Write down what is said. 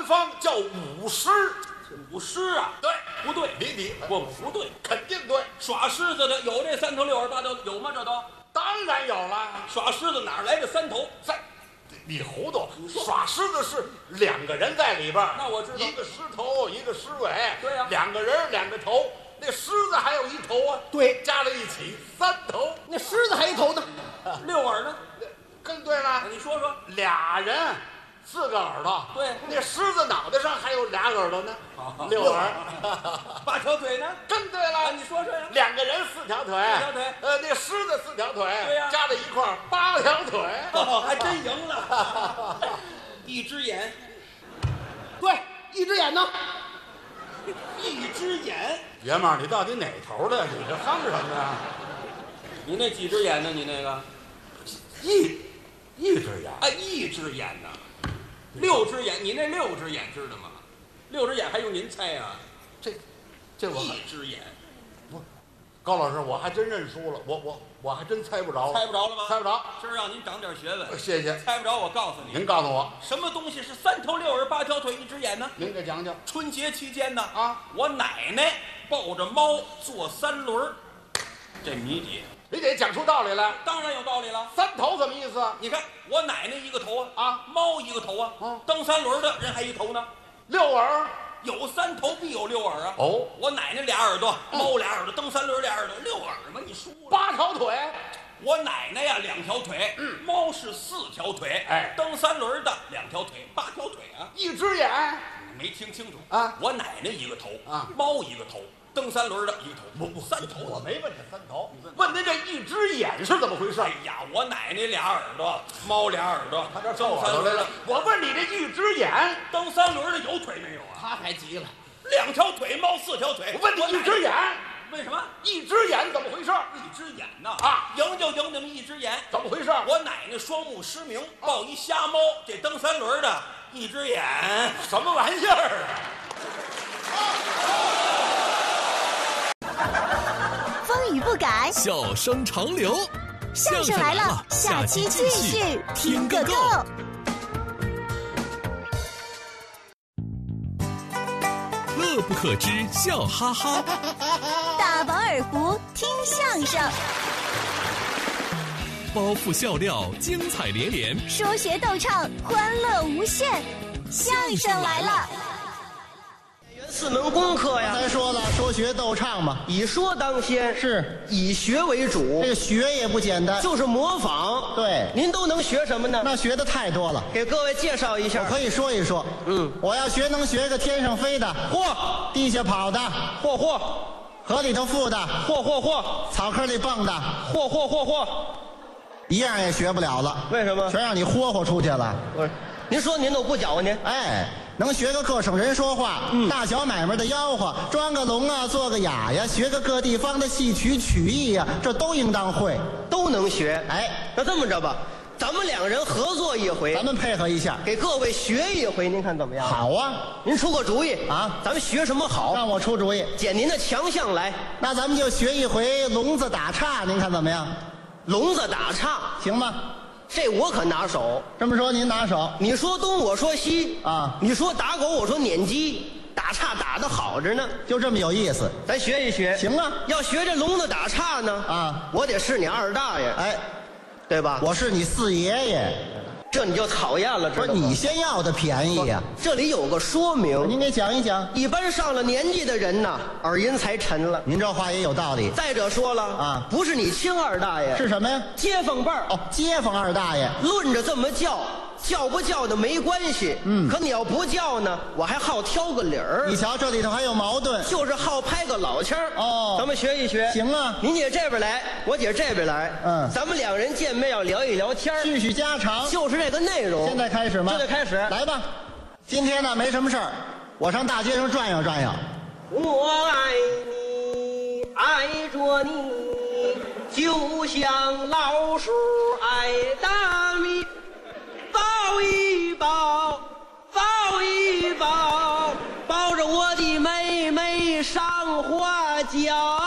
方叫舞狮。 舞狮啊？ 对， 不对， 你不对， 肯定对。 耍狮子的有这3头6耳8头有吗？这都当然有了。 耍狮子哪来的3头？ 你糊涂！耍狮子是2个人在里边， 那我知道， 一个狮头，一个狮尾。 对呀 ，2个人2个头，那狮子还有1头啊。 对， 加在一起3头。 那狮子还1头呢 ，6耳呢？ 更对了。 你说说 ，2人4个耳朵。 对， 那狮子脑袋上还有2耳朵呢，6耳。 8条腿呢？ 更对了。 你说说呀。 2个人4条腿。 4条腿。 那狮子4条腿。 对呀， 加在一块8条腿。 还真赢了。1只眼。 对，1只眼呢 ？1只眼。 爷们儿，你到底哪头的？你这哼什么呀？ 你那几只眼呢？你那个一只眼。 哎，1只眼呢？6只眼，你那6只眼知道吗？6只眼还用您猜啊？ 这我 1只眼。 不，高老师，我还真认输了，我还真猜不着。 猜不着了吗？ 猜不着。 今儿让您长点学问。 谢谢。 猜不着，我告诉你。 您告诉我， 什么东西是3头6耳8条腿1只眼呢？ 您给讲讲。 春节期间呢， 我奶奶抱着猫坐3轮，这谜底。 你得讲出道理来。 当然有道理了。 3头什么意思？ 你看我奶奶1个头啊， 猫1个头啊，蹬3轮的人还1头呢 ，6耳。 有3头必有6耳啊。 哦， 我奶奶2耳朵，猫2耳朵，蹬3轮2耳朵，6耳吗？你输了。 8条腿。 我奶奶呀2条腿，猫是4条腿，蹬3轮的2条腿，8条腿啊。 1只眼。 没听清楚啊？ 我奶奶1个头啊， 猫1个头，蹬3轮的1个头，不3头。 我没问这3头，问您这1只眼是怎么回事？ 哎呀，我奶奶2耳朵，猫2耳朵， 他这揍我来了。我问你这1只眼， 蹬3轮的有腿没有啊？ 他还急了 ，2条腿，猫4条腿。 我问你1只眼， 为什么 1只眼怎么回事 ？1只眼呢？啊，赢就赢你们1只眼， 怎么回事？ 我奶奶双目失明，抱一瞎猫，这蹬3轮的1只眼， 什么玩意儿啊？风雨不改， 笑声长流。 相声来了，下期继续听个够。 乐不可支，笑哈哈。 大饱耳福，听相声。 包袱笑料，精彩连连。 说学逗唱，欢乐无限。相声来了。 4门功课呀， 咱说了，说学逗唱嘛， 以说当先， 是以学为主。 这个学也不简单， 就是模仿。 对， 您都能学什么呢？ 那学的太多了， 给各位介绍一下。 我可以说一说。我要学能学个天上飞的， 嚯； 地下跑的， 嚯； 河里头浮的， 嚯； 草坑里蹦的， 嚯。 一样也学不了了。 为什么？ 全让你霍出去了。 不是，您说您都不搅和您。 哎，能学个各省人说话，大小买卖的吆喝，装个聋啊，做个哑呀，学个各地方的戏曲曲艺呀，这都应当会， 都能学。 哎， 那这么着吧，咱们2人合作一回， 咱们配合一下， 给各位学一回，您看怎么样？ 好啊， 您出个主意啊， 咱们学什么好？ 让我出主意， 捡您的强项来。 那咱们就学一回聋子打岔，您看怎么样？ 聋子打岔行吗？ 这我可拿手。 这么说您拿手， 你说东我说西啊， 你说打狗我说撵鸡，打岔打得好着呢， 就这么有意思。 咱学一学。 行啊， 要学这聋子打岔呢啊， 我得是你二大爷， 哎， 对吧？ 我是你四爷爷， 这你就讨厌了，知道吗？ 不是你先要的便宜呀。 这里有个说明， 您给讲一讲。 一般上了年纪的人呐，耳音才沉了。 您这话也有道理。 再者说了啊， 不是你亲二大爷， 是什么呀？ 街坊辈儿。 哦，街坊二大爷。 论着这么叫，叫不叫的没关系。可你要不叫呢，我还好挑个理儿。 你瞧这里头还有矛盾， 就是好拍个老腔儿。 哦， 咱们学一学。 行啊， 您姐这边来，我姐这边来。咱们2人见面要聊一聊天， 叙叙家常， 就是这个内容。 现在开始吗？ 现在开始， 来吧。今天呢没什么事儿，我上大街上转悠转悠。 我爱你，爱着你，就像老鼠爱大米。抱一抱，抱一抱，抱着我的妹妹上花轿。